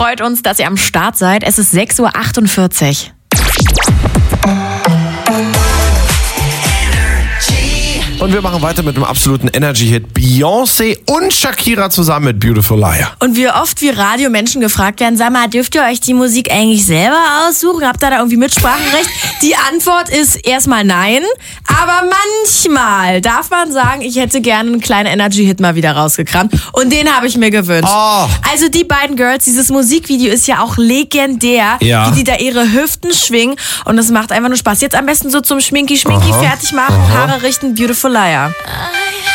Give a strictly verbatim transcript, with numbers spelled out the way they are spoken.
Freut uns, dass ihr am Start seid. Es ist sechs Uhr achtundvierzig. Und wir machen weiter mit einem absoluten Energy-Hit. Beyoncé und Shakira zusammen mit Beautiful Liar. Und wie oft wir Radiomenschen gefragt werden, sag mal, dürft ihr euch die Musik eigentlich selber aussuchen? Habt ihr da irgendwie Mitspracherecht? Die Antwort ist erstmal nein. Aber manchmal darf man sagen, ich hätte gerne einen kleinen Energy-Hit mal wieder rausgekramt. Und den habe ich mir gewünscht. Oh. Also die beiden Girls, dieses Musikvideo ist ja auch legendär, Ja. wie die da ihre Hüften schwingen. Und es macht einfach nur Spaß. Jetzt am besten so zum Schminki-Schminki Aha. fertig machen, Aha. Haare richten, Beautiful Liar.